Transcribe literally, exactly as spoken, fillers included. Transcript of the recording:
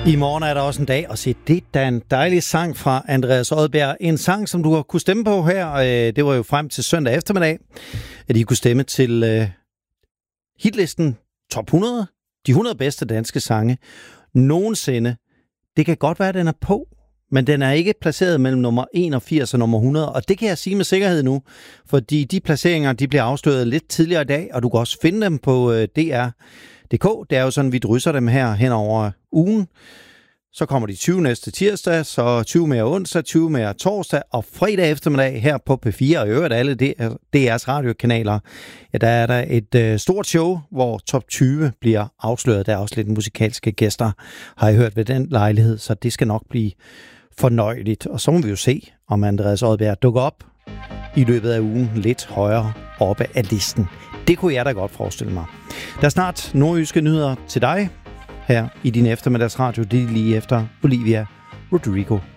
I morgen er der også en dag, og se, det er en dejlig sang fra Andreas Odbjerg. En sang, som du har kunne stemme på her. Det var jo frem til søndag eftermiddag, at I kunne stemme til hitlisten top hundrede. De hundrede bedste danske sange nogensinde. Det kan godt være, at den er på, men den er ikke placeret mellem nummer enogfirs og nummer hundrede. Og det kan jeg sige med sikkerhed nu, fordi de placeringer de bliver afsløret lidt tidligere i dag, og du kan også finde dem på D R punktum d k. Det er jo sådan, vi drysser dem her hen over ugen. Så kommer de tyve næste tirsdag, så tyve mere onsdag, tyve mere torsdag og fredag eftermiddag her på P fire og i øvrigt alle D R's radiokanaler. Ja, der er der et øh, stort show, hvor top tyve bliver afsløret. Der er også lidt musikalske gæster, har jeg hørt ved den lejlighed, så det skal nok blive fornøjeligt. Og så må vi jo se, om Andreas Odbjerg dukker op i løbet af ugen lidt højere oppe af listen. Det kunne jeg da godt forestille mig. Der er snart nordjyske nyheder til dig her i din eftermiddagsradio. Det er lige efter Olivia Rodrigo.